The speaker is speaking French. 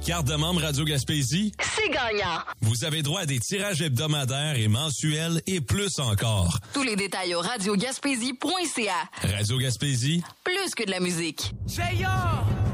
Carte de membre Radio Gaspésie? C'est gagnant! Vous avez droit à des tirages hebdomadaires et mensuels et plus encore. Tous les détails au radiogaspésie.ca. Radio Gaspésie? Plus que de la musique.